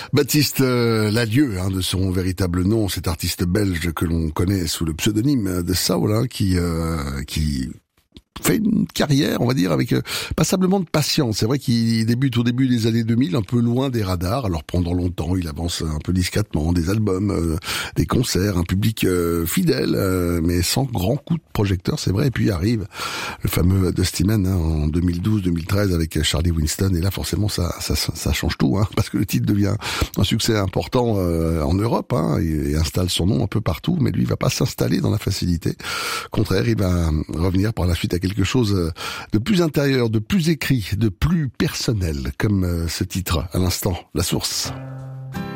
Baptiste Lallieu, de son véritable nom, cet artiste belge que l'on connaît sous le pseudonyme de Saul, qui fait une carrière, on va dire, avec passablement de patience. C'est vrai qu'il débute au début des années 2000, un peu loin des radars. Alors pendant longtemps, il avance un peu discrètement, des albums, des concerts, un public fidèle, mais sans grand coup de projecteur, c'est vrai. Et puis arrive le fameux Dusty Man en 2012-2013 avec Charlie Winston. Et là, forcément, ça change tout, parce que le titre devient un succès important en Europe, et installe son nom un peu partout. Mais lui, il va pas s'installer dans la facilité. Au contraire, il va revenir par la suite à quelque chose de plus intérieur, de plus écrit, de plus personnel, comme ce titre à l'instant, La Source.